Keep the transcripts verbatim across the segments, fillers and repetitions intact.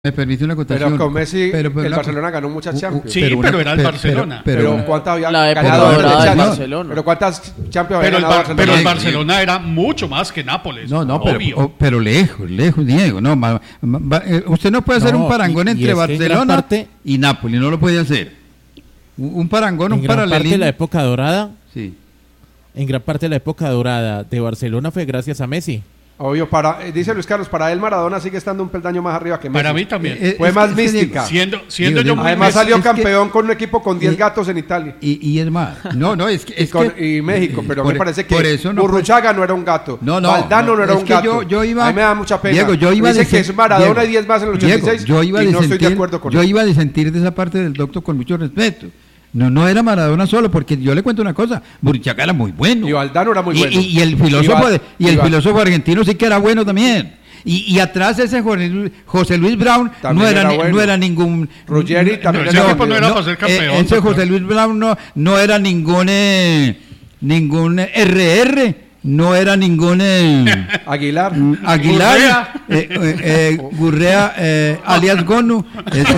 Me permite una acotación. Pero con Messi, pero, pero el la, Barcelona ganó muchas Champions. Sí, pero, pero, una, era el pero, Barcelona. Pero, Pero, pero ¿cuántas había la época ganado dorada de del Barcelona? Pero ¿cuántas Champions Pero había el, ganado Bar, Barcelona? pero el Sí, Barcelona era mucho más que Nápoles. No, no, pero, obvio. oh, pero lejos, lejos, Diego. No, ma, ma, eh, usted no puede hacer No, un parangón y- y entre es que en Barcelona gran parte- y Nápoles, no lo puede hacer. Un, un parangón, En un gran parte de paralelismo. la época dorada, Sí. en gran parte de la época dorada de Barcelona fue gracias a Messi. Obvio, para, eh, dice Luis Carlos, para él Maradona sigue estando un peldaño más arriba que Messi. Para mí también. Eh, Fue es más que- es que mística. siendo siendo Digo, yo muy Además es- salió es que- campeón con un equipo con diez y- gatos en Italia. Y, y es más, no, no, es que. Y, Es con- que y México, pero por- me parece que por eso no Burruchaga no era un gato. No, no, Valdano no, no, era es un que gato. yo- yo iba- a mí me da mucha pena. Diego, yo iba a Dice que desen- es Maradona Diego, y diez más en el ochenta y seis. Diego, yo iba a y no estoy de disentir- acuerdo con yo eso. iba a disentir de esa parte del doctor con mucho respeto. No, no era Maradona solo, porque yo le cuento una cosa, Burruchaga era muy bueno. Y Valdano era muy Y- bueno. Y, y el filósofo, Y Val- de- y el y Val- filósofo argentino sí que era bueno también. Y, y atrás ese Jorge Luis- José Luis Brown no También era, era ni- bueno. no era ningún... Ruggeri también ese era equipo no bueno. era para ser campeón, eh, ese doctor. José Luis Brown no, no era ningún... eh, ningún R R, no era ningún... eh, Aguilar. Aguilar, Gurrea. eh, eh, eh, Gurrea, eh, alias Gonu. Ese-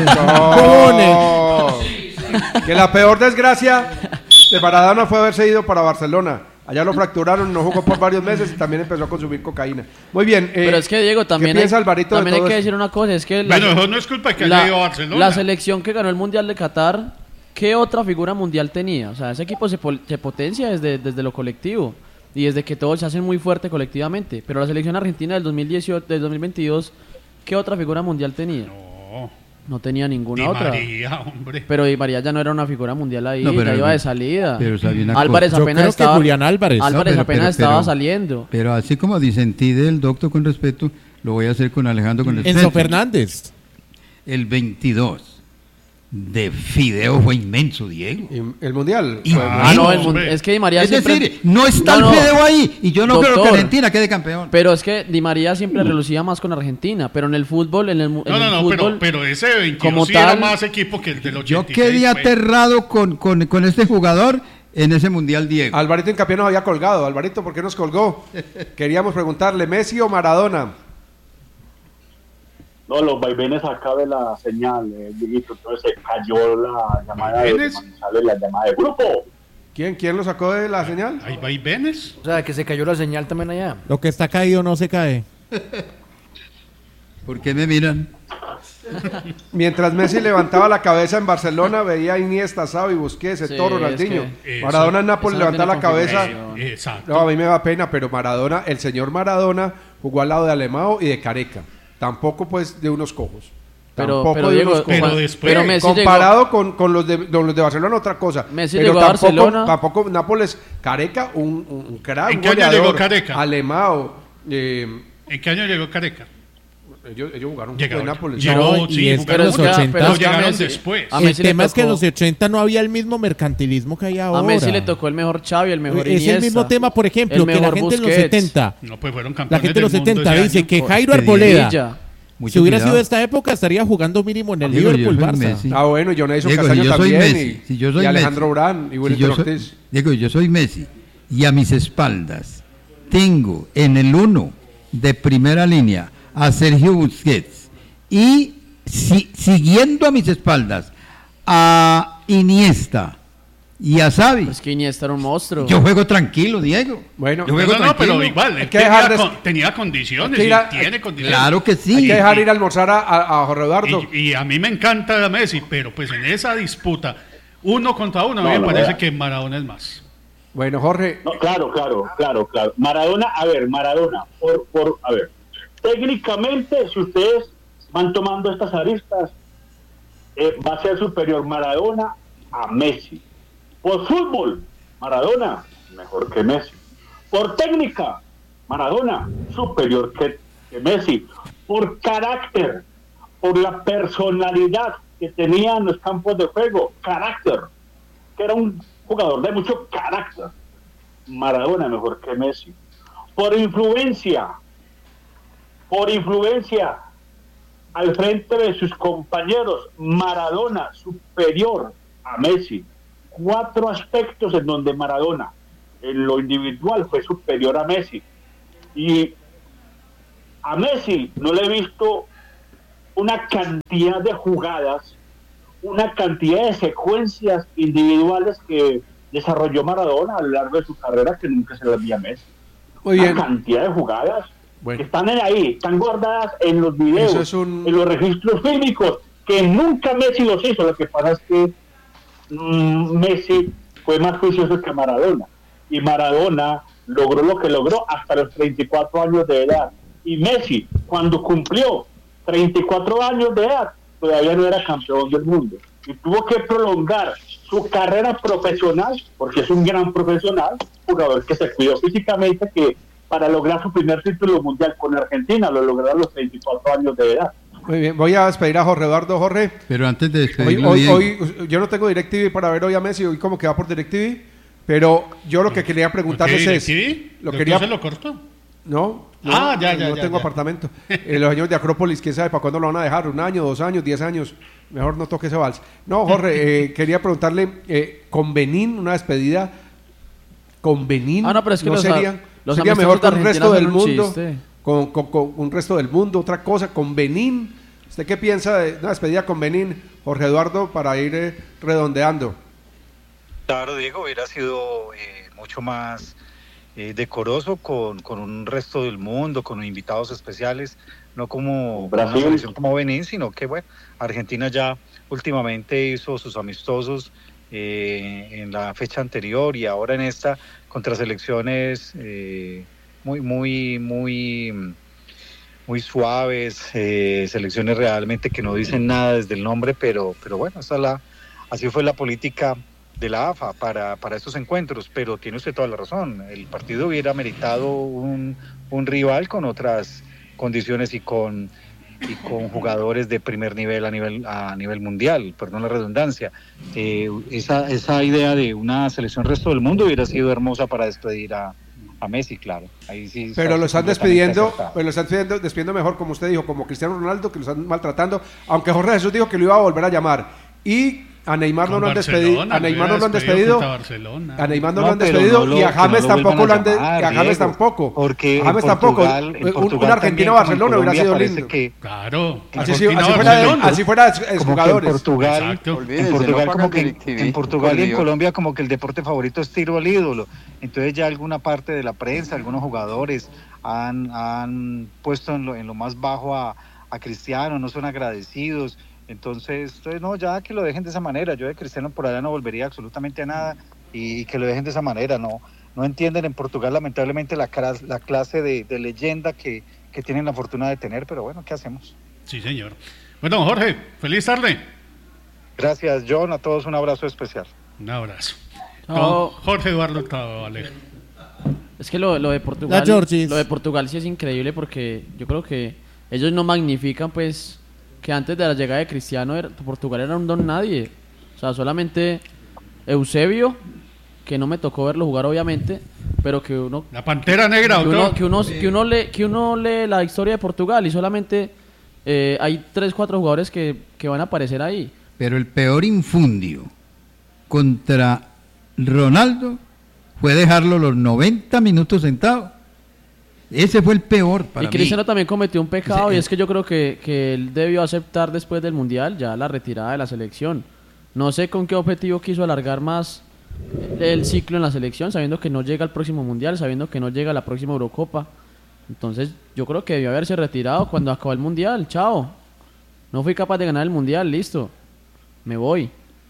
No. Que la peor desgracia de Maradona fue haberse ido para Barcelona. Allá lo fracturaron, no jugó por varios meses y también empezó a consumir cocaína. Muy bien. eh, Pero es que Diego también ¿qué piensa hay, Alvarito de también hay todo que esto? decir una cosa, es que la, Bueno, eso no es culpa de que haya la, ido a Barcelona. la selección que ganó el Mundial de Qatar, ¿qué otra figura mundial tenía? O sea, ese equipo se, pol- se potencia desde, desde lo colectivo y desde que todos se hacen muy fuerte colectivamente. Pero la selección argentina del dos mil dieciocho, del dos mil veintidós, ¿qué otra figura mundial tenía? No, No tenía ninguna Di otra. María, hombre. Pero Di María ya no era una figura mundial ahí, No, pero- ya iba de salida. pero sabía una Álvarez cosa. Yo apenas creo que estaba. Julián Álvarez. No, Álvarez pero- apenas pero- estaba pero- saliendo. Pero así como disentí del doctor con respeto, lo voy a hacer con Alejandro con respeto. Enzo Fernández. El veintidós de Fideo fue inmenso, Diego. Y el mundial. Y- fue- Ah, no, el mun- hombre. es que Di María Es siempre. decir, no está No, el no. Fideo ahí y yo no creo que Doctor. Argentina quede campeón. Pero es que Di María siempre relucía más con Argentina, pero en el fútbol, en el, mu- en No, no, el no, fútbol, pero, pero ese veintidós como sí era tal- más equipo que el del ochenta Yo y seis. quedé pues. aterrado con, con, con este jugador en ese Mundial, Diego. Alvarito Hincapié nos había colgado. Alvarito, ¿por qué nos colgó? Queríamos preguntarle, ¿Messi o Maradona? No, los vaivenes acá de la señal, eh, Dieguito, entonces se cayó la llamada de ¿Vaivenes? Manizales, la llamada de grupo. ¿Quién, quién lo sacó de la señal? ¿Hay vaivenes? O sea, que se cayó la señal también allá. Lo que está caído no se cae. ¿Por qué me miran? Mientras Messi levantaba la cabeza en Barcelona, veía a Iniesta, Xavi, Busquets, Sí, Eto'o, Ronaldinho. que- Maradona en Eso Nápoles no levantaba la tiene cabeza. confirmación. Eh, exacto. No, a mí me da pena, pero Maradona, el señor Maradona jugó al lado de Alemão y de Careca. Tampoco pues de unos cojos. Pero, Tampoco pero de Diego, unos cojos. Pero Juan- después- pero Messi llegó- Comparado con, con los, de, con los de Barcelona, otra cosa. Messi pero llegó a tampoco, Barcelona. tampoco Nápoles, Careca, un, un, un crack, ¿En un qué año goleador. llegó Careca? Alemão, eh, ¿En qué año llegó Careca? ellos, ellos jugaron un poco Llegaron, de Nápoles. llegó, No, y sí, es que jugaron los mucho, ochenta pero es que a llegaron Messi- después. a El Messi le tema es que en tocó- los ochenta no había el mismo mercantilismo que hay ahora. A Messi le tocó el mejor Xavi, el mejor Es Iniesta. el mismo tema, por ejemplo, el que la mejor gente en los Busquets. setenta, No, pues fueron la campeones gente en los del mundo setenta ese dice año. que Jairo Te Arboleda, Villa. Mucho si hubiera cuidado. sido esta época, estaría jugando mínimo en el Diego, yo Liverpool soy Barça. Messi. Ah, bueno, y Jonathan Diego, Castaño si yo soy también. Messi, y, si yo soy y Alejandro Messi, Urán y si Wilton yo soy- Ortiz. Diego, yo soy Messi y a mis espaldas tengo en el uno de primera línea a Sergio Busquets y si- siguiendo a mis espaldas a Iniesta y a Xavi. Es que Iniesta era un monstruo. Yo juego tranquilo, Diego. Bueno, yo No, juego no, no, pero tranquilo. igual, Hay él que tenía, dejar de- con- tenía condiciones hay que ir a- y tiene hay- condiciones. Claro que Hay sí. que dejar ir a almorzar a, a, a Jorge Eduardo. Y, y a mí me encanta Messi, pero pues en esa disputa, uno contra uno, a mí No, me no, parece vea. que Maradona es más. Bueno, Jorge, No, claro, claro, claro, claro. Maradona, a ver, Maradona, por, por, a ver, técnicamente, si ustedes van tomando estas aristas, eh, va a ser superior Maradona a Messi. Por fútbol, Maradona, mejor que Messi. Por técnica, Maradona, superior que, que Messi. Por carácter, por la personalidad que tenía en los campos de juego, carácter, que era un jugador de mucho carácter. Maradona mejor que Messi. Por influencia, por influencia al frente de sus compañeros, Maradona superior a Messi. Cuatro aspectos en donde Maradona, en lo individual, fue superior a Messi. Y a Messi no le he visto una cantidad de jugadas, una cantidad de secuencias individuales que desarrolló Maradona a lo largo de su carrera que nunca se las vi a Messi. Muy Una bien. cantidad de jugadas Bueno. que están ahí, están guardadas en los videos, Eso es un- en los registros fílmicos, que nunca Messi los hizo. Lo que pasa es que mm, Messi fue más juicioso que Maradona. Y Maradona logró lo que logró hasta los treinta y cuatro años de edad. Y Messi, cuando cumplió treinta y cuatro años de edad, todavía no era campeón del mundo. Y tuvo que prolongar su carrera profesional, porque es un gran profesional, jugador que se cuidó físicamente, que para lograr su primer título mundial con Argentina lo logró a los treinta y cuatro años de edad. Muy bien, voy a despedir a Jorge Eduardo. Jorge, Pero antes de hoy, despedirlo, hoy, Diego, hoy yo no tengo DirecTV para ver hoy a Messi, hoy como que va por DirecTV, pero yo lo que quería preguntarles ¿Qué, es... DirecTV? Lo ¿Doctor quería... se lo cortó? No, no, Ah, ya, ya, no ya, tengo ya. apartamento. Eh, los años de Acrópolis, quién sabe para cuándo lo van a dejar, un año, dos años, diez años. Mejor no toque ese vals. No, Jorge, eh, quería preguntarle, eh, con Benín, una despedida, con Benín, Ah, no, pero es que ¿no los sería, a- los sería amistosos mejor de con el resto Argentina del son un mundo, chiste. con, con, con un resto del mundo, otra cosa, con Benín? ¿Usted qué piensa de una despedida con Benín, Jorge Eduardo, para ir eh, redondeando? Claro, Diego, hubiera sido eh, mucho más eh, decoroso con, con un resto del mundo, con invitados especiales, no como Brasil. una selección como Benín, sino que bueno, Argentina ya últimamente hizo sus amistosos eh, en la fecha anterior y ahora en esta contra selecciones eh, muy, muy, muy, muy suaves, eh, selecciones realmente que no dicen nada desde el nombre, pero, pero bueno, esa es la, así fue la política de la A F A para, para estos encuentros, pero tiene usted toda la razón, el partido hubiera meritado un, un rival con otras condiciones y con, y con jugadores de primer nivel a nivel, a nivel mundial, perdón la redundancia. Eh, esa, esa idea de una selección resto del mundo hubiera sido hermosa para despedir a, a Messi, claro. Ahí sí Pero está lo están completamente despidiendo, acertado. pero lo están despidiendo, despidiendo mejor, como usted dijo, como Cristiano Ronaldo, que lo están maltratando, aunque Jorge Jesús dijo que lo iba a volver a llamar. Y a Neymar no Con lo han Barcelona, despedido, a lo Neymar no lo han hubiera despedido, contra Barcelona. a Neymar no, No, lo han pero despedido no lo- y a que James no lo tampoco vuelvan lo a han de- llamar, y a James Diego, tampoco. porque a James en tampoco. Portugal- en Un- Portugal una Argentina también, como en Barcelona hubiera sido Colombia, lindo. parece que- Claro. Así, sí, Argentina, así fuera, de- Barcelona. así fuera de como que en jugadores. Portugal, Exacto. en Portugal, no como que, pongan DirecTV, en Portugal por y en Dios. Colombia como que el deporte favorito es tiro al ídolo. Entonces ya alguna parte de la prensa, algunos jugadores han, han puesto en lo, en lo más bajo a, a Cristiano, no son agradecidos. Entonces, entonces, no, ya que lo dejen de esa manera. Yo de Cristiano por allá no volvería absolutamente a nada y que lo dejen de esa manera. No, no entienden en Portugal lamentablemente la, clas- la clase de, de leyenda que, que tienen la fortuna de tener, pero bueno, ¿qué hacemos? Sí, señor. Bueno, Jorge, feliz tarde. Gracias, John, a todos un abrazo especial. Un abrazo. Chao. Con Jorge Eduardo Hurtado, Alejo. Es que lo, lo de Portugal, La Georgis. lo de Portugal sí es increíble porque yo creo que ellos no magnifican pues que antes de la llegada de Cristiano era- Portugal era un don nadie. O sea, solamente Eusebio, que no me tocó verlo jugar obviamente, pero que uno La Pantera Negra, que uno, doctor. que uno, que uno lee, que uno lee la historia de Portugal y solamente eh, hay tres, cuatro jugadores que, que van a aparecer ahí. pero el peor infundio contra Ronaldo fue dejarlo los noventa minutos sentado. Ese fue el peor para Y Cristiano mí. también cometió un pecado Sí, y eh. es que yo creo que, que él debió aceptar después del Mundial ya la retirada de la selección. No sé con qué objetivo quiso alargar más el ciclo en la selección, sabiendo que no llega al próximo Mundial, sabiendo que no llega a la próxima Eurocopa. Entonces yo creo que debió haberse retirado cuando acabó el Mundial. Chao. No fui capaz de ganar el Mundial, listo. Me voy.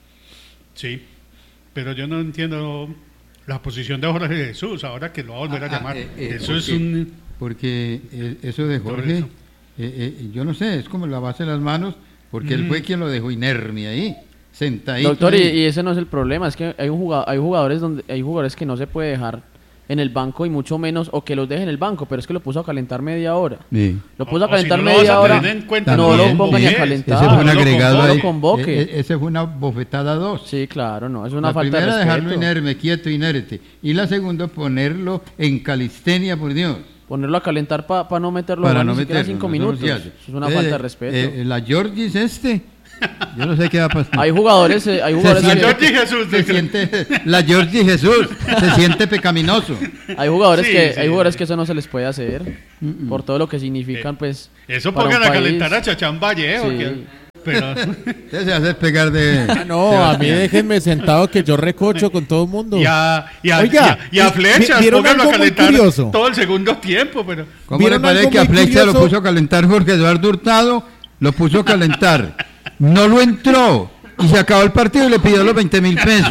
Sí, pero yo no entiendo la posición de Jorge Jesús, ahora que lo va a volver a Ah, llamar. eh, eh, Eso es porque- un... Porque eh, eso de Por Jorge, eso. eh, eh, yo no sé, es como lavarse las manos, porque él Mm. fue quien lo dejó inerme ahí, sentadito. Doctor, y, ahí. y ese no es el problema, es que hay, un jugado- hay jugadores donde hay jugadores que no se puede dejar en el banco y mucho menos, o que los deje en el banco, pero es que lo puso a calentar media hora. Sí. Lo puso O- a calentar o si no lo media vas a hora, tener en cuenta, no lo también, ponga ni a diez. calentar. Ese fue un no lo agregado convoque, ahí. lo convoque. Eh, eh, ese fue una bofetada dos. Sí, claro, no, es una la falta primera, de dejarlo respeto. inerme, quieto, inerte. Y la segunda, ponerlo en calistenia, por Dios. Ponerlo a calentar para no meterlo Para a no ni siquiera meterlo. cinco eso no minutos. se hace. Eso es una Eh, falta de respeto. eh, la Georgis este, Yo no sé qué va a pasar. Hay jugadores, eh, hay Se jugadores, La siente- Georgie Jesús. se siente, la Georgie Jesús se siente pecaminoso. hay jugadores Sí, que, sí. hay jugadores que eso no se les puede hacer por todo lo que significan, pues. Eso para pongan un a país. calentar a Chachán Vallejo. Sí. que- Pero, Usted se va a hacer pegar de... Ah, no, a mí déjenme sentado que yo recocho con todo el mundo. y a, y a, Oiga, y a, y a ¿y- Flechas, vieron pónganlo a algo muy calentar curioso? todo el segundo tiempo. Pero ¿Cómo le ¿Vieron parece algo que a muy Flecha lo curioso? puso a calentar Jorge Eduardo Hurtado? Lo puso a calentar. No lo entró. Y se acabó el partido y le pidió los veinte mil pesos.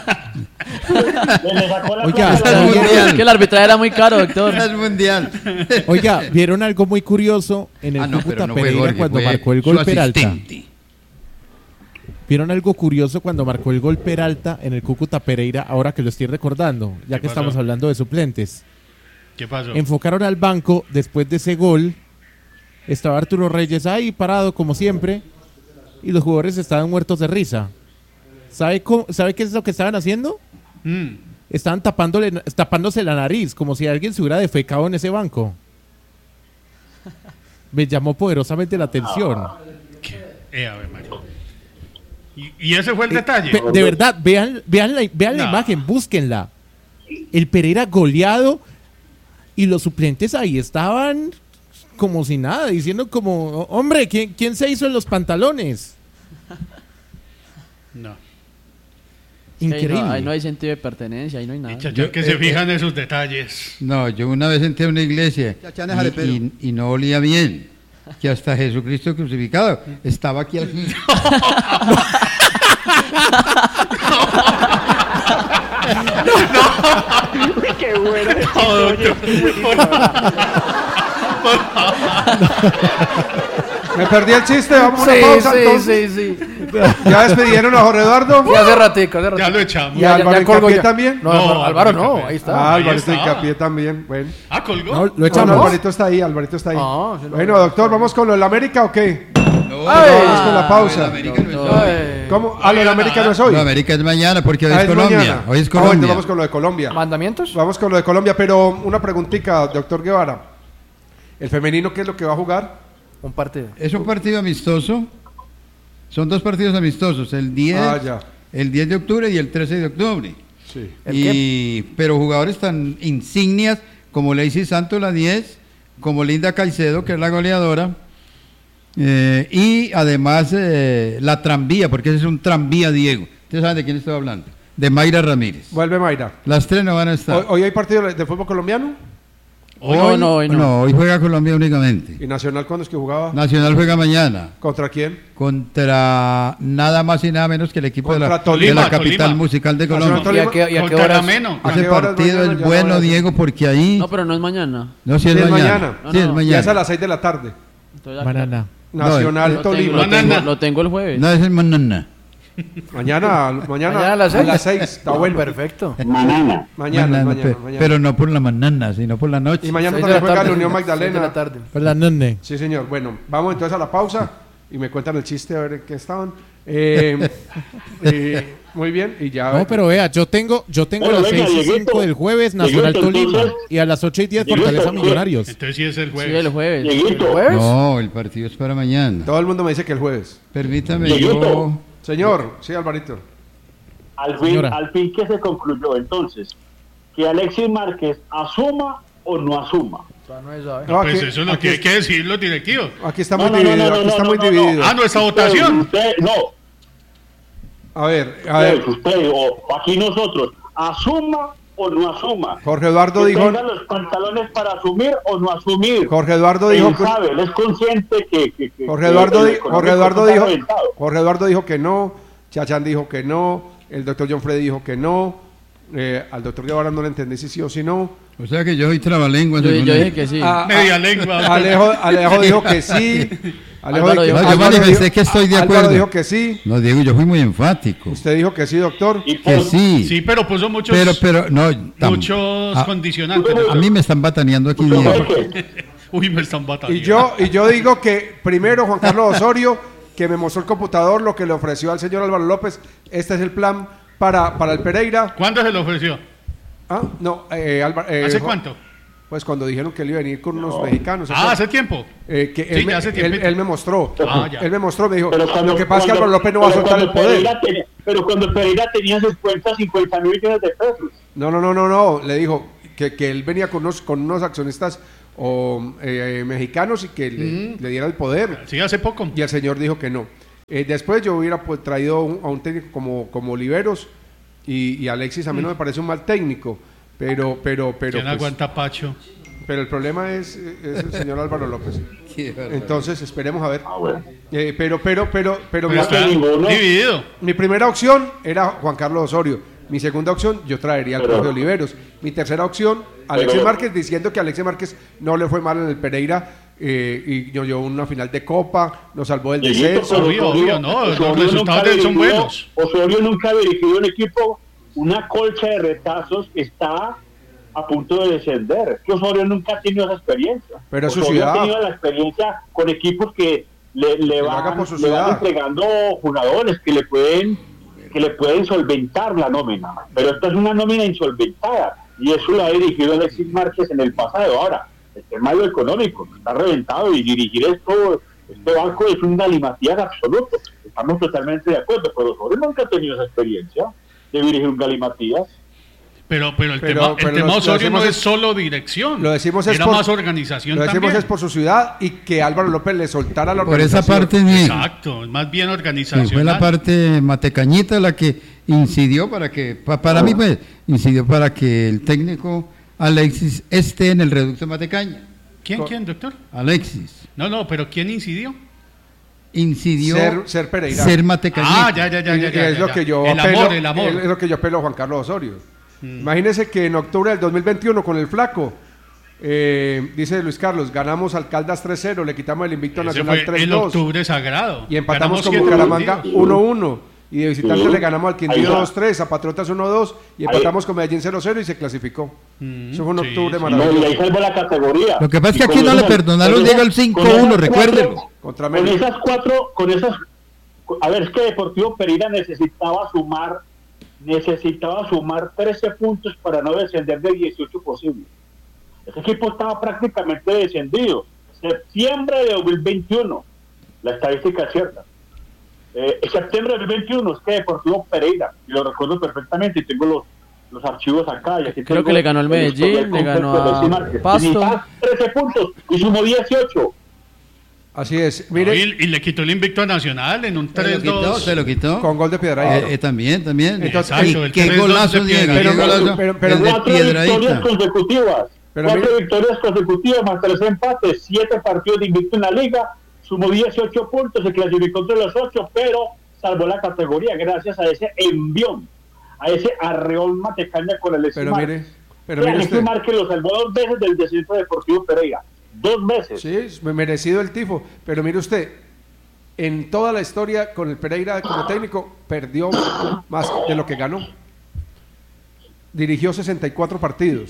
Le sacó la Oiga, plata. es Es mundial. que el arbitraje era muy caro, doctor. Es mundial. Oiga, ¿vieron algo muy curioso en el Ah, no, Cúcuta pero no fue Pereira Jorge, cuando fue marcó el su gol Peralta? asistente. ¿Vieron algo curioso cuando marcó el gol Peralta en el Cúcuta Pereira? Ahora que lo estoy recordando, ya ¿Qué que pasó? estamos hablando de suplentes. ¿qué pasó? Enfocaron al banco después de ese gol. Estaba Arturo Reyes ahí parado como siempre y los jugadores estaban muertos de risa. ¿Sabe, cómo- ¿sabe qué es lo que estaban haciendo? Mm. Estaban tapándole, tapándose la nariz, como si alguien se hubiera defecado en ese banco. Me llamó poderosamente la atención. Eh, a ver, María. ¿Y, y ese fue el Eh, detalle? pe- de verdad, vean, vean la, vean la No. imagen, búsquenla. El Pereira goleado y los suplentes ahí estaban como si nada, diciendo como, hombre, ¿quién, quién se hizo en los pantalones? No. Increíble. Ahí no, ahí no hay sentido de pertenencia, ahí no hay nada. Y Chachán Yo- que eh, se eh, fijan en esos detalles. No, yo una vez entré a una iglesia y, y- y no olía bien. Que hasta Jesucristo crucificado estaba aquí al Qué bueno. No, doctor, por Me perdí el chiste, vamos a una Sí, pausa sí, entonces. sí, sí. ¿Ya despidieron a Jorge Eduardo? Sí, hace ratico, hace Ya ratico. lo echamos. ¿Y Álvaro colgó Hincapié también? No, No, Álvaro, Álvaro no, Hincapié. ahí está. Ah, ahí Alvarito estaba. Hincapié también. Bueno. Ah, colgó. No, lo No, echamos. no, Alvarito está ahí, Alvarito está ahí. No, sí, no. Bueno, doctor, ¿vamos con lo del América o qué? No, Ay. Vamos con la pausa. América no es hoy. Ay, ¿Cómo? Ah, lo del América no es hoy. No, América es mañana porque hoy Ah, es Colombia. mañana. Hoy es Ah, bueno, Colombia. vamos con lo de Colombia. ¿Mandamientos? Vamos con lo de Colombia, pero una preguntita, doctor Guevara. ¿El femenino qué es lo que va a jugar? Un partido. Es un partido amistoso. Son dos partidos amistosos, el diez, Ah, ya. el diez de octubre y el trece de octubre. Sí. ¿El Y, pero jugadores tan insignias como Lacey Santos, la diez, como Linda Caicedo, que es la goleadora, eh, y además eh, la tranvía, porque ese es un tranvía Diego. ¿Ustedes saben de quién estoy hablando? De Mayra Ramírez. Vuelve Mayra. Las tres no van a estar. ¿Hoy, hoy hay partido de fútbol colombiano? Hoy no, no, hoy no. hoy juega Colombia únicamente. ¿Y Nacional cuándo es que jugaba? Nacional juega mañana ¿Contra quién? contra nada más y nada menos que el equipo de la, Contra de Tolima, la capital Tolima. musical de Nacional Colombia. ¿Y a qué, y a Con qué horas? Carameno. ¿A Ese qué horas partido mañana? es Ya bueno, no voy a- Diego, porque ahí... No, pero no es mañana. No, si es, Sí, es mañana. mañana. Sí, es No, no, Ya mañana. es a las seis de la tarde. Entonces, Banana. Nacional No, lo, tengo, Tolima. lo, tengo, Banana. lo tengo el jueves. No, es el mañana. Mañana, mañana, Mañana a las seis. seis. Está bueno. Perfecto. Mañana. Mañana, Mañana, mañana, pe- mañana. Pero no por la mañana, sino por la noche. Y mañana Seis de también la juega tarde. la Unión Seis de Magdalena. la tarde. Por la nene. Sí, señor. Bueno, vamos entonces a la pausa y me cuentan el chiste a ver en qué estaban. Eh, eh, muy bien, y ya. No, pero vea, yo tengo, yo tengo Bueno, a las venga, seis y Dieguito. cinco del jueves Nacional Dieguito, Tolima entonces- y a las ocho y diez Dieguito, Fortaleza ¿qué? Millonarios. Entonces sí es el Sí, jueves. el jueves. Dieguito, ¿Jueves? No, el partido es para mañana. Todo el mundo me dice que el jueves. Permítame, Dieguito. yo... Señor, sí, Alvarito. al fin, Señora. al fin que se concluyó entonces, que Alexis Márquez asuma o no asuma. O sea, no se sabe. No, Pues aquí- eso es lo aquí que hay es- que decir los directivos. Aquí está No, muy no, no, dividido. no, Aquí no, está no, muy no, no. dividido. Ah, nuestra Usted- votación. usted- no, A ver, a ver. usted, usted o aquí nosotros, asuma o no asuma. Jorge Eduardo Que dijo. tenga los pantalones para asumir o no asumir. Jorge Eduardo Él dijo que. sabe, él es consciente que... que- que- Jorge que Eduardo, el di- económico Jorge Eduardo está dijo, reventado. Jorge Eduardo dijo que no, Chachán dijo que no, el doctor John Freddy dijo que no, eh, al doctor Guevara no le entendí si sí o si no. O sea que yo soy trabalengua. Yo, según yo él. dije que sí. Ah, Media ah, lengua. Alejo, Alejo dijo que sí. Alejo Álvaro di- dijo No, que yo Álvaro manifesté dijo- que estoy de Álvaro acuerdo. dijo que sí. No, Diego, yo fui muy enfático. Usted dijo que sí, doctor. Y Que por- sí. Sí, pero puso muchos, Pero, pero, no. tam- muchos a, condicionantes. a mí me están bataneando aquí, ¿Usted Diego. sabe qué? Uy, me están batallando. Y yo, y yo digo que primero Juan Carlos Osorio, que me mostró el computador, lo que le ofreció al señor Álvaro López, este es el plan para, para el Pereira. ¿Cuándo se lo ofreció? Ah, no, eh, Álvaro- eh, ¿Hace Ju- cuánto? Pues cuando dijeron que él iba a venir con unos mexicanos. Ah, hace tiempo. Eh, que Sí, él, ya me, hace él, tiempito. él me mostró. Ah, ya. Él me mostró, me dijo, Pero cuando- lo que pasa es que cuando- Álvaro López no va a pero soltar el cuando poder. Pereira tenía- pero cuando Pereira tenía en sus cuentas cincuenta mil millones de pesos. No, no, no, no, no. Le dijo que, que él venía con unos, con unos accionistas o, eh, mexicanos y que le, le diera el poder. Sí, hace poco. Y el señor dijo que no. Eh, después yo hubiera pues, traído un- a un técnico como, como Oliveros y, y Alexis a mí no me parece un mal técnico, pero pero pero ¿Quién pues, aguanta Pacho? pero el problema es, es el señor Álvaro López. Qué barbaridad. Entonces esperemos a ver. Ah, bueno. Eh, pero pero pero pero Pero mi, está ninguno. dividido. mi primera opción era Juan Carlos Osorio. Mi segunda opción yo traería al Pero- profe Oliveros. Mi tercera opción Alexis Pero- Márquez, diciendo que Alexis Márquez no le fue mal en el Pereira eh, y nos llevó una final de Copa, nos salvó del Dieguito, descenso. pero Obvio, obvio, no, los Osorio resultados nunca de él son dirigió- buenos. Osorio nunca ha dirigido un equipo, una colcha de retazos que está a punto de descender. Que Osorio nunca ha tenido esa experiencia. Pero es su Osorio ciudad. ha tenido la experiencia con equipos que le, le, lo haga van, por su le van ciudad. entregando jugadores que le pueden que le pueden solventar la nómina. Pero esta es una nómina insolventada y eso lo ha dirigido Alexis Márquez en el pasado. Ahora, el tema de lo económico está reventado y dirigir esto, este banco es un galimatías absoluto. Estamos totalmente de acuerdo, pero Osorio nunca ha tenido esa experiencia de dirigir un galimatías. Pero, pero el Pero- tema, el pero tema lo- lo Osorio no decimos es es- solo dirección. Lo decimos es Era por- más organización Lo decimos también. es por su ciudad y que Álvaro López le soltara la Por esa organización. parte, Diego, Exacto, es más bien que organizacional. fue la parte matecañita la que incidió para que, pa- para mí pues, incidió para que el técnico Alexis esté en el reducto Matecaña. ¿Quién, quién, doctor? Alexis No, no, pero ¿quién incidió? incidió Ser- ser Pereira. ser Matecañita. Ah, ya, ya, ya, Y- ya, y ya, es ya, lo ya. que yo El apelo, amor, el amor. Es lo que yo apelo a Juan Carlos Osorio. Imagínese que en octubre del dos mil veintiuno con el flaco, eh, dice Luis Carlos, ganamos al Caldas tres cero, le quitamos el invicto Ese nacional fue tres el dos octubre sagrado. y empatamos Ganamos con siete Bucaramanga partidos. uno uno. Y de visitante Sí. le ganamos al Quindío Ahí está. dos tres, a Patriotas uno dos y Ahí. empatamos con Medellín cero cero y se clasificó. Mm, Eso fue en sí, octubre sí. No, y maravilloso. ahí salvó la categoría. Lo que pasa es que Y aquí con no le esas- perdonaron, con llega esas- el cinco con esas uno, cuatro- recuérdelo. Contra Con América. esas cuatro, con esas, a ver, es que Deportivo Pereira necesitaba sumar, necesitaba sumar trece puntos para no descender de dieciocho posibles. Ese equipo estaba prácticamente descendido. Septiembre de dos mil veintiuno, la estadística es cierta. Eh, en septiembre de dos mil veintiuno es que Deportivo Pereira, y lo recuerdo perfectamente, y tengo los, los archivos acá. Y aquí Creo tengo que le ganó al el Medellín, historial le ganó completo de a Alexis Márquez. Pasto. Necesitaba trece puntos y sumó dieciocho. Así es. No, Mire, y, y le quitó el invicto a Nacional en un Se lo tres quitó, dos. se lo quitó. con gol de Piedrahíta. Eh, eh, también, también. Entonces, Y Exacto, el qué tres dos golazo, de Diego, Piedrahíta. qué Pero- golazo. pero- pero el de Cuatro victorias Piedrahíta. consecutivas. Pero cuatro mire- victorias consecutivas más tres empates, siete partidos de invicto en la liga, sumó dieciocho puntos, se clasificó entre los ocho, pero salvó la categoría gracias a ese envión, a ese arreón Matecaña con el Alexis Pero Márquez. mire, pero Sí, mire Alexis usted. Márquez lo salvó dos veces del descenso de Deportivo Pereira, dos veces. Sí, es merecido el tifo. Pero mire usted, en toda la historia con el Pereira como técnico, perdió más de lo que ganó. Dirigió sesenta y cuatro partidos.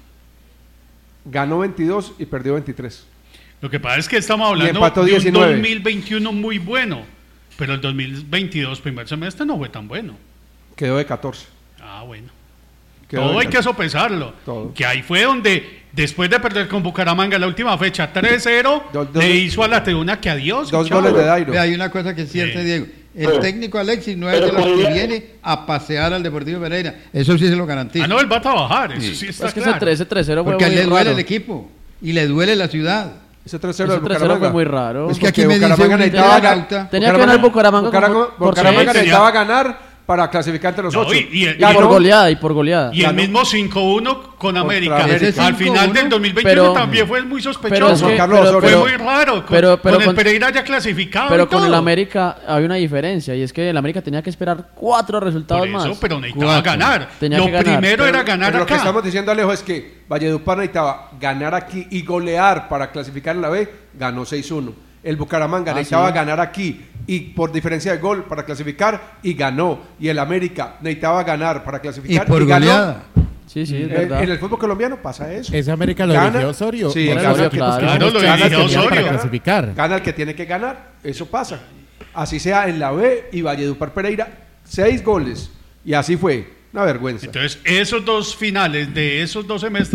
Ganó veintidós y perdió veintitrés. Lo que pasa es que estamos hablando empató de un diecinueve. dos mil veintiuno muy bueno, pero el dos mil veintidós primer semestre no fue tan bueno. Quedó de catorce. Ah, bueno. Quedó Todo de hay que sopesarlo. Todo. Que ahí fue donde, después de perder con Bucaramanga la última fecha tres cero, Dos- dos- le hizo a la tribuna que adiós. Dos chao. goles de Dairo. Ve, hay una cosa que es cierta, Sí. Diego. El Pero- técnico Alexis no es pero de los con que el- viene a pasear al Deportivo Pereira. Eso sí se lo garantizo. Ah, no, él va a trabajar, eso Sí. sí está Es que claro. ese trece tres cero fue Porque a él muy le duele raro. el equipo y le duele la ciudad. Ese tres cero Ese del tres cero Bucaramanga. fue muy raro. Es que aquí Porque me dice Bucaramanga un necesitaba internauta- ganar. Tenía que ganar Bucaramanga Bucaramanga, como- por Bucaramanga seis. necesitaba ganar para clasificar entre los No, ocho. y- y- y Ganó. por goleada y por goleada. Y el Ganó. mismo cinco uno con América. América. Al final cinco uno, del dos mil veintiuno pero- también fue muy Pero sospechoso. es Juan que, Carlos pero, Osorio. Fue pero- muy raro. Con, pero- pero con el con- Pereira ya clasificado. pero y con el todo. América había una diferencia y es que el América tenía que esperar cuatro resultados Por eso, más. pero necesitaba Cuatro. ganar. Tenía Lo que ganar. primero Pero- era ganar pero lo que acá. estamos diciendo, Alejo, es que Valledupar necesitaba ganar aquí y golear para clasificar en la B, ganó seis uno. El Bucaramanga Ah, necesitaba sí. ganar aquí y por diferencia de gol para clasificar y ganó. Y el América necesitaba ganar para Y clasificar por ganó. goleada. Sí, sí, es Eh, verdad. en el fútbol colombiano pasa eso. Ese América lo Gana- dirigió Osorio. Sí, Por gana eso el es que que- los Claro, lo equipos dirigió tenían para Osorio. clasificar. Gana el que tiene que ganar, eso pasa. Así sea en la B y Valledupar Pereira, seis goles. Y así fue, una vergüenza. Entonces, esos dos finales de esos dos semestres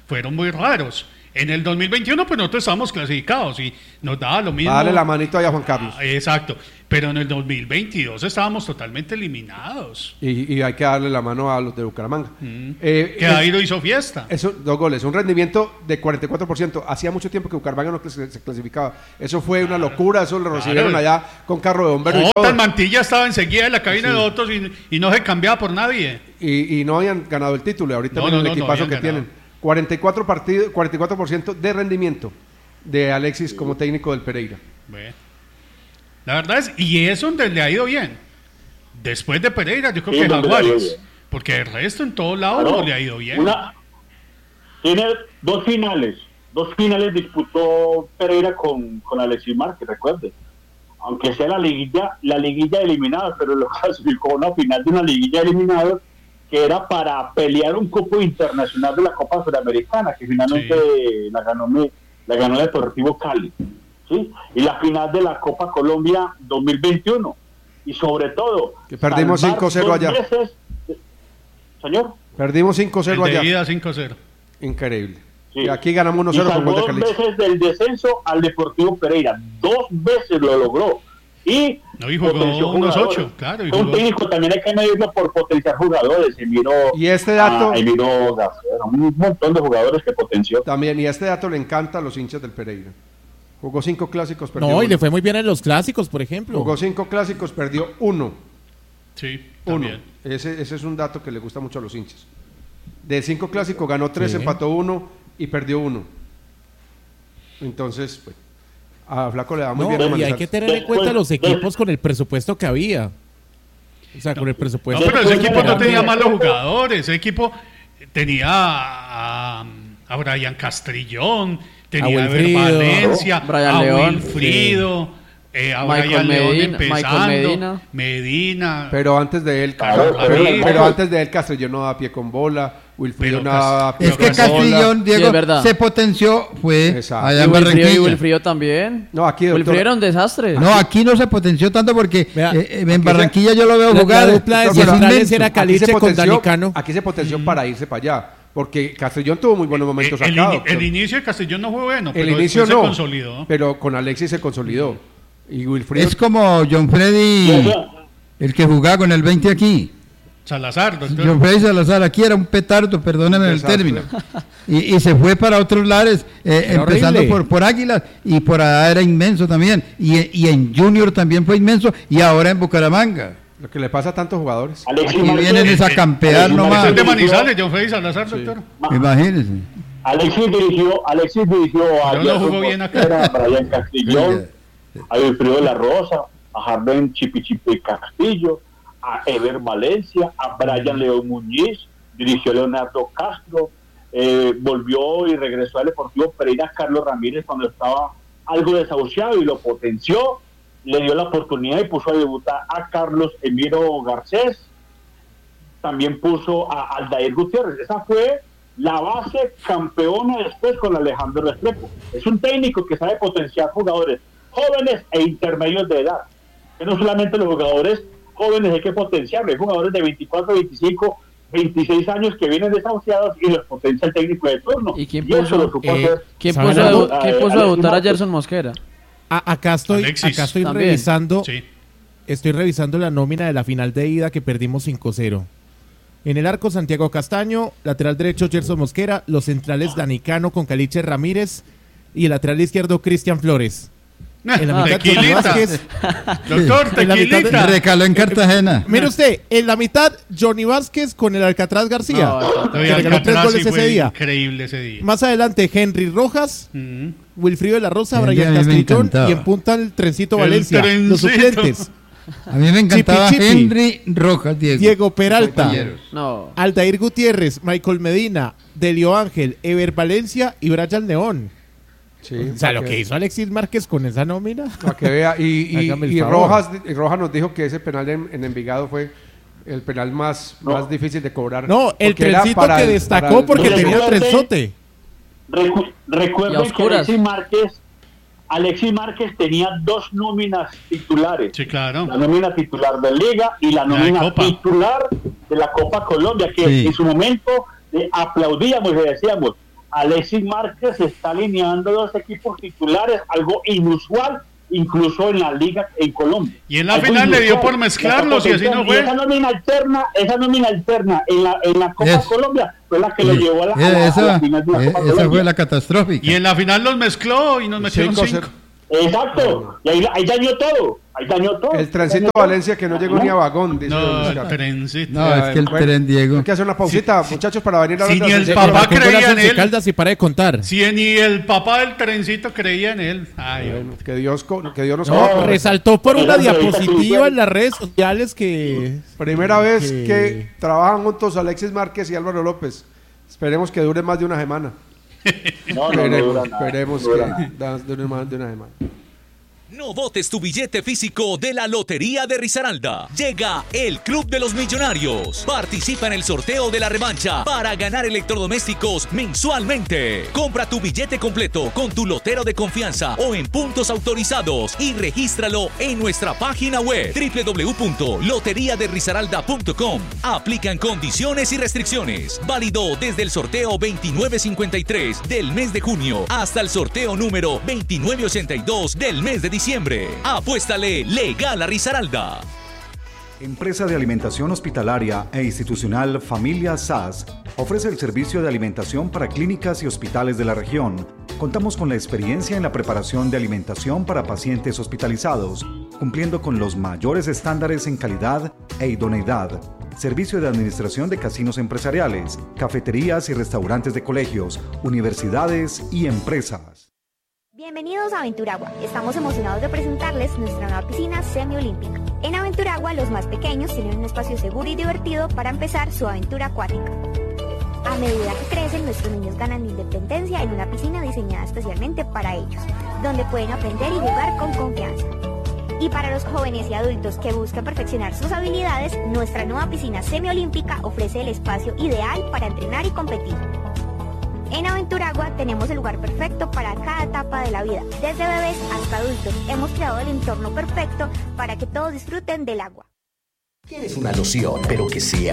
fueron muy raros. En el dos mil veintiuno, pues nosotros estábamos clasificados y nos daba lo mismo. Dale la manito ahí a Juan Carlos. Ah, exacto. Pero en el dos mil veintidós estábamos totalmente eliminados. Y, y hay que darle la mano a los de Bucaramanga. Mm. Eh, que es- Dairo hizo fiesta. Eso, dos goles, un rendimiento de cuarenta y cuatro por ciento. Hacía mucho tiempo que Bucaramanga no clas- se clasificaba. Eso fue una locura, eso lo recibieron Claro. allá con carro de bomberos y Jota todo. en Mantilla estaba enseguida en la cabina Sí. de otros y, y no se cambiaba por nadie. Y, y no habían ganado el título. Y ahorita No, miren no, el no, no equipazo habían que ganado. tienen. cuarenta y cuatro partidos, cuarenta y cuatro por ciento de rendimiento de Alexis como técnico del Pereira. Bueno. La verdad es, y es donde le ha ido bien. Después de Pereira, yo creo Sí, que donde le ha ido Jaguares. bien. Porque el resto en todos lados Claro, no le ha ido bien. una- tiene dos finales. Dos finales disputó Pereira con, con Alexis Márquez, recuerde. Aunque sea la liguilla, la liguilla eliminada, pero lo clasificó a una final de una liguilla eliminada que era para pelear un cupo internacional de la Copa Sudamericana, que finalmente la ganó me- la ganó el Deportivo Cali. ¿Sí? Y la final de la Copa Colombia dos mil veintiuno. Y sobre todo, Que perdimos salvar cinco cero dos allá. veces- Señor. Perdimos cinco El cero de allá. ida cinco cero. Increíble. Sí. Y aquí ganamos uno Y cero con salvó gol de dos Caliche. veces del descenso al Deportivo Pereira. Dos veces lo logró. Y, No, y jugó potenció unos jugadores. ocho, claro, y Un jugó- técnico también hay que medirlo por potenciar jugadores. Emiro, Y este dato- ah, Emiro García, un montón de jugadores que potenció. También, y este dato le encanta a los hinchas del Pereira. Jugó cinco clásicos, perdió No, y uno. le fue muy bien en los clásicos, por ejemplo. Jugó cinco clásicos, perdió uno. Sí, Uno. también. Ese, ese es un dato que le gusta mucho a los hinchas. De cinco clásicos ganó tres, Sí. empató uno y perdió uno. Entonces, pues, a Flaco le da muy No, bien y hay Manizales. que tener en cuenta los equipos con el presupuesto que había. O sea, con el No, presupuesto. pero ese Después equipo de no la- tenía malos jugadores. Ese equipo tenía a, a Brian Castrillón, tenía a, Ever Wilfrido, Valencia, Brian a León, Wilfrido, eh, a Michael Brian León Medina, Michael empezando, Medina. Medina. Pero antes de él, Claro, pero, pero- pero antes de él, Castellón no daba pie con bola, Wilfrido Pero no daba Cas- pie Es que con bola. Castillón, Diego, es verdad. se potenció, fue Exacto. allá Y en Wilfrido, y Barranquilla. Wilfrido también. No, aquí, doctor. Wilfrido era un desastre. No, aquí no se potenció tanto porque Vea, eh, eh, en Barranquilla yo lo veo la- jugar. la dupla de y es centrales inmenso. era Aquí se Caliche con potenció- Danicano. Aquí se potenció para irse para allá. Porque Castellón tuvo muy buenos momentos Eh, el, acá. ini- doctor. el inicio de Castellón no fue bueno, El pero inicio después no, se consolidó. pero con Alexis se consolidó. Y Wilfrido Es como John Freddy, el que jugaba con el veinte aquí. Salazar, doctor. John Freddy Salazar aquí era un petardo, perdóneme el Desastre. término. Y, y se fue para otros lares, eh, Era empezando horrible. por, por Águilas, y por allá era inmenso también. Y, y en Junior también fue inmenso, y ahora en Bucaramanga. Lo que le pasa a tantos jugadores. Alexis Aquí Márquez- vienen es a campear Alexis nomás. Ese es de dirigió- Manizales, John Freddy Salazar, doctor. Imagínense. Alexis dirigió, Alexis dirigió a Pero no Gerson jugó bien acá. Mosquera, a Brian Castillón, a Wilfrido de la Rosa, a Jarben Chipichipe Castillo, a Ever Valencia, a Brian León Muñiz, dirigió Leonardo Castro, eh, volvió y regresó al Deportivo Pereira Carlos Ramírez cuando estaba algo desahuciado y lo potenció, le dio la oportunidad y puso a debutar a Carlos Emiro Garcés, también puso a Aldair Gutiérrez. Esa fue la base campeona después con Alejandro Restrepo. Es un técnico que sabe potenciar jugadores jóvenes e intermedios de edad. Que no solamente los jugadores jóvenes hay que potenciar, hay jugadores de veinticuatro, veinticinco, veintiséis años que vienen desahuciados y los potencia el técnico de turno. ¿Y quién eso puso? lo supo Eh, hacer. ¿Quién ¿Saben puso, a, algo? debu- quién Eh, puso a Alexis debutar a Márquez. Gerson Mosquera? A- acá estoy, Alexis, acá estoy también. revisando. Sí. Estoy revisando la nómina de la final de ida que perdimos cinco cero. En el arco, Santiago Castaño, lateral derecho, Gerson Mosquera, los centrales, Danicano con Caliche Ramírez y el lateral izquierdo, Cristian Flores. En la mitad, Johnny Tequilita. Vázquez. Doctor, En la mitad de- tequilita. Recaló en Cartagena. Mire usted, en la mitad, Johnny Vázquez con el Alcatraz García. No, Alcatraz. que Oye, regaló tres Alcatraz goles sí ese fue día. increíble ese día. Más adelante, Henry Rojas, Mm. Wilfrido de la Rosa, El Brian día a mí me Castrillón encantaba. y en punta el trencito El Valencia. Los trencito. suplentes, A mí me encantaba Chipi, Chipi. Henry Rojas, Diego. Diego Peralta, Compañeros. No. Aldair Gutiérrez, Michael Medina, Delio Ángel, Ever Valencia y Brian León. Sí, O sea, para lo que hizo Alexis Márquez con esa nómina. Para que vea. Y, y, Hágame el y favor. Rojas, y Rojas nos dijo que ese penal en, en Envigado fue el penal más, No. más difícil de cobrar. No, el porque era trencito para que el- destacó para el- porque Recuerde- tenía trenzote. Recu- Y a recuerden que oscuras. Alexis Márquez, Alexis Márquez tenía dos nóminas titulares. Sí, claro. La nómina titular de Liga y la La de nómina Copa. titular de la Copa Colombia, que Sí. en su momento eh, aplaudíamos y decíamos, Alexis Márquez está alineando dos equipos titulares, algo inusual, incluso en la liga en Colombia. Y en la Algo final le dio inusual. por mezclarlos y así no Y fue. esa nómina alterna, esa nómina alterna en la, en la Copa Es- Colombia fue la que lo Sí. llevó a la, a Eh, la- a la esa, final de la eh, Copa esa Colombia. fue la catastrófica. Y en la final los mezcló y nos metieron cinco cinco. cero. Exacto, y ahí, ahí dañó todo, ahí dañó todo. El trencito Dañó todo. Valencia que no llegó ni a vagón, dice don No, Oscar. trencito. No, es que el Bueno, tren Diego. Hay que hacer una pausita, muchachos, para venir a Si hablar ni de el la papá selección. Tengo creía las en once él. Caldas y para de contar. Si ni el papá del trencito creía en él. Ay, Bueno, hombre. que Dios, co- que Dios nos No, cobre. resaltó por una Esa entrevista diapositiva que en las redes sociales que... Primera vez que- que trabajan juntos Alexis Márquez y Álvaro López. Esperemos que dure más de una semana. No, no, no Esperemos, dura nada, esperemos no dura que nada. da- dure más de una semana. No botes tu billete físico de la Lotería de Risaralda. Llega el Club de los Millonarios. Participa en el sorteo de la revancha para ganar electrodomésticos mensualmente. Compra tu billete completo con tu lotero de confianza o en puntos autorizados y regístralo en nuestra página web doble u doble u doble u punto lotería de risaralda punto com. Aplican condiciones y restricciones. Válido desde el sorteo veintinueve cincuenta y tres del mes de junio hasta el sorteo número veintinueve ochenta y dos del mes de diciembre. Apuéstale legal a Risaralda. Empresa de Alimentación Hospitalaria e Institucional Familia S A S ofrece el servicio de alimentación para clínicas y hospitales de la región. Contamos con la experiencia en la preparación de alimentación para pacientes hospitalizados, cumpliendo con los mayores estándares en calidad e idoneidad. Servicio de administración de casinos empresariales, cafeterías y restaurantes de colegios, universidades y empresas. Bienvenidos a Aventuragua. Estamos emocionados de presentarles nuestra nueva piscina semiolímpica. En Aventuragua, los más pequeños tienen un espacio seguro y divertido para empezar su aventura acuática. A medida que crecen, nuestros niños ganan independencia en una piscina diseñada especialmente para ellos, donde pueden aprender y jugar con confianza. Y para los jóvenes y adultos que buscan perfeccionar sus habilidades, nuestra nueva piscina semiolímpica ofrece el espacio ideal para entrenar y competir. En Aventuragua tenemos el lugar perfecto para cada etapa de la vida. Desde bebés hasta adultos, hemos creado el entorno perfecto para que todos disfruten del agua. ¿Quieres una loción, pero que sea